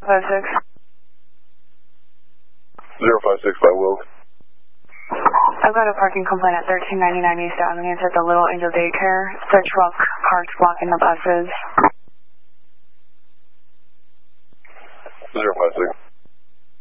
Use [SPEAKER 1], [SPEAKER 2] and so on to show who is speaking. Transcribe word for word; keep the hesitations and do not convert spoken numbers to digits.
[SPEAKER 1] five six.
[SPEAKER 2] zero five six by Will.
[SPEAKER 1] I've got a parking complaint at thirteen ninety-nine East Avenue at the Little Angel Daycare. The truck parked blocking the buses.